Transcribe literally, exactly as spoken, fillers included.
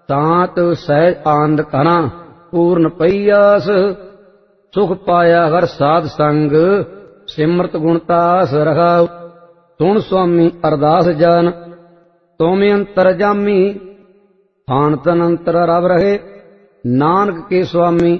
ਤਾਂਤ ਸਹਿਜ ਆਨੰਦ ਕਰਾਂ ਪੂਰਨ ਪਈਆਸ। ਸੁਖ ਪਾਇਆ ਹਰ ਸਾਧ ਸੰਗ ਸਿਮਰਤ ਗੁਣਤਾਸ ਰਹਾਉ। ਸੁਣ ਸੁਆਮੀ ਅਰਦਾਸ ਜਨ ਤੁਮ ਅੰਤਰ ਜਾਮੀ। ਥਾਨ ਤਨ ਅੰਤਰ ਰਵ ਰਹੇ ਨਾਨਕ ਕੇ ਸੁਆਮੀ